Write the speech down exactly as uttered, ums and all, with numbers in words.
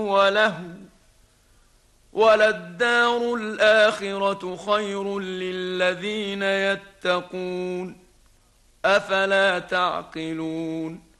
ولهو، وللدار الآخرة خير للذين يتقون، أفلا تعقلون